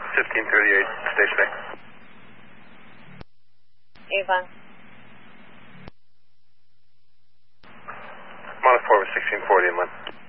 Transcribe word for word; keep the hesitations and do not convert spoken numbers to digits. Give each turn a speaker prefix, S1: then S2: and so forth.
S1: fifteen thirty-eight, station A.
S2: Avon.
S1: Monitor four with sixteen forty inland.